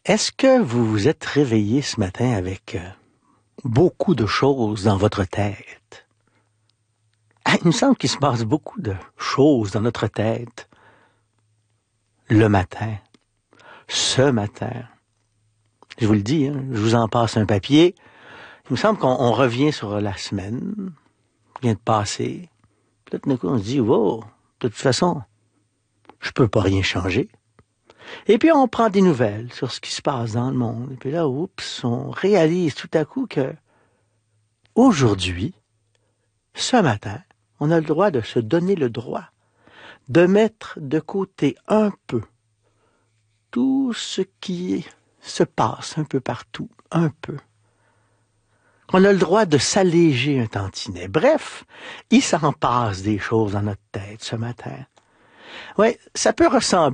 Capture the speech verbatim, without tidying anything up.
Est-ce que vous vous êtes réveillé ce matin avec euh, beaucoup de choses dans votre tête? Ah, il me semble qu'il se passe beaucoup de choses dans notre tête le matin, ce matin. Je vous le dis, hein, je vous en passe un papier. Il me semble qu'on on revient sur la semaine qui vient de passer. Puis là, tout d'un coup, on se dit, wow, de toute façon, je peux pas rien changer. Et puis, on prend des nouvelles sur ce qui se passe dans le monde. Et puis là, oups, on réalise tout à coup que aujourd'hui, ce matin, on a le droit de se donner le droit de mettre de côté un peu tout ce qui se passe un peu partout, un peu. On a le droit de s'alléger un tantinet. Bref, il s'en passe des choses dans notre tête ce matin. Ouais, ça peut ressembler